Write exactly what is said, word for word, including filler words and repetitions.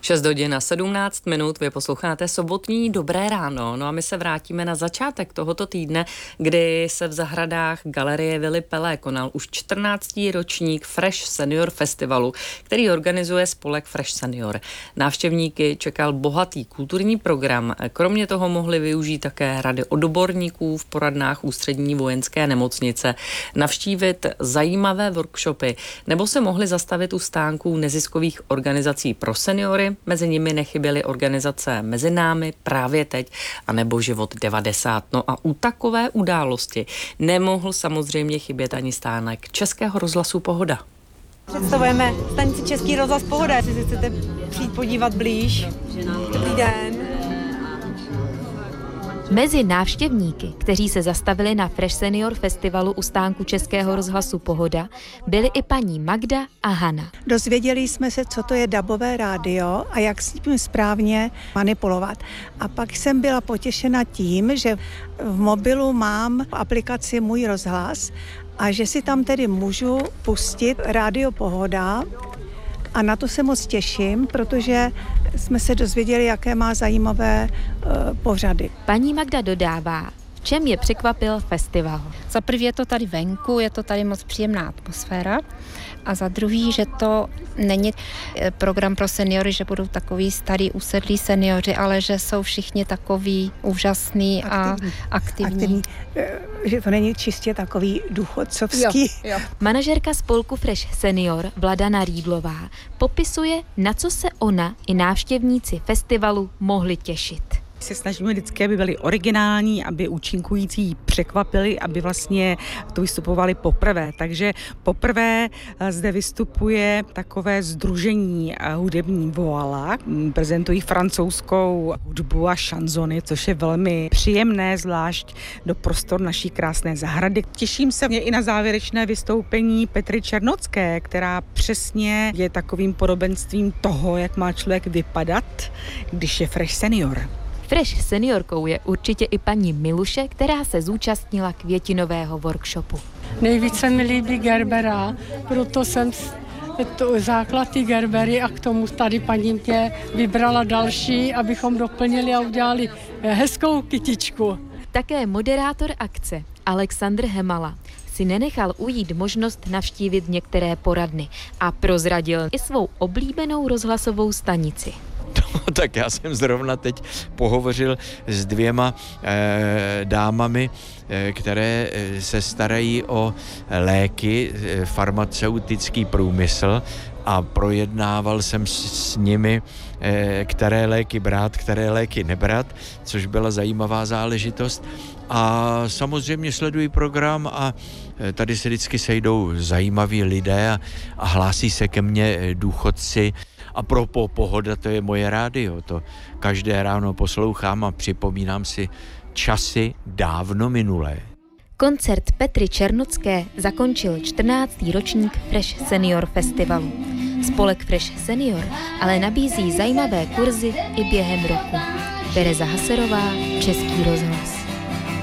šest hodin a sedmnáct minut, vy posloucháte sobotní Dobré ráno. No a my se vrátíme na začátek tohoto týdne, kdy se v zahradách Galerie Vily Pelé konal už čtrnáctý ročník Fresh Senior Festivalu, který organizuje spolek Fresh Senior. Návštěvníky čekal bohatý kulturní program. Kromě toho mohli využít také rady odborníků v poradnách Ústřední vojenské nemocnice, navštívit zajímavé workshopy nebo se mohli zastavit u stánků neziskových organizací pro seniory. Mezi nimi nechyběly organizace Mezi námi, Právě teď a nebo Život devadesát. No a u takové události nemohl samozřejmě chybět ani stánek Českého rozhlasu Pohoda. Představujeme stanici Český rozhlas Pohoda, jestli si chcete přijít podívat blíž. Dobrý den. Mezi návštěvníky, kteří se zastavili na Fresh Senior Festivalu u stánku Českého rozhlasu Pohoda, byly i paní Magda a Hana. Dozvěděli jsme se, co to je dabové rádio a jak s tím správně manipulovat. A pak jsem byla potěšena tím, že v mobilu mám aplikaci Můj rozhlas a že si tam tedy můžu pustit rádio Pohoda. A na to se moc těším, protože jsme se dozvěděli, jaké má zajímavé uh, pořady. Paní Magda dodává, v čem je překvapil festival. Za prvý je to tady venku, je to tady moc příjemná atmosféra. A za druhý, že to není program pro seniory, že budou takový starý usedlí seniori, ale že jsou všichni takový úžasný aktivní. a aktivní. aktivní. Že to není čistě takový důchodcovský. Jo, jo. Manažerka spolku Fresh Senior Vladana Rýdlová popisuje, na co se ona i návštěvníci festivalu mohli těšit. Se snažíme vždycky, aby byli originální, aby účinkující překvapili, aby vlastně to vystupovali poprvé. Takže poprvé zde vystupuje takové sdružení hudební Voila. Prezentují francouzskou hudbu a šanzony, což je velmi příjemné, zvlášť do prostor naší krásné zahrady. Těším se mě i na závěrečné vystoupení Petry Černocké, která přesně je takovým podobenstvím toho, jak má člověk vypadat, když je Fresh Senior. Fresh seniorkou je určitě i paní Miluše, která se zúčastnila květinového workshopu. Nejvíce mi líbí gerbera, proto jsem to základ ty gerbery a k tomu tady paní mě vybrala další, abychom doplnili a udělali hezkou kytičku. Také moderátor akce Alexandr Hemala si nenechal ujít možnost navštívit některé poradny a prozradil i svou oblíbenou rozhlasovou stanici. No, tak já jsem zrovna teď pohovořil s dvěma e, dámami, e, které se starají o léky, e, farmaceutický průmysl a projednával jsem s, s nimi, e, které léky brát, které léky nebrat, což byla zajímavá záležitost. A samozřejmě sledují program a tady se vždycky sejdou zajímaví lidé a, a hlásí se ke mně důchodci. A propo Pohoda, to je moje rádio, to každé ráno poslouchám a připomínám si časy dávno minulé. Koncert Petry Černocké zakončil čtrnáctý ročník Fresh Senior Festivalu. Spolek Fresh Senior ale nabízí zajímavé kurzy i během roku. Tereza Haserová, Český rozhlas.